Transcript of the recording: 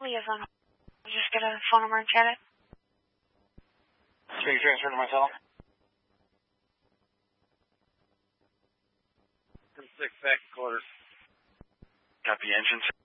Leah's on. Just get a phone number and chat it. So you transfer to my cell? 6 back quarters. Copy engine.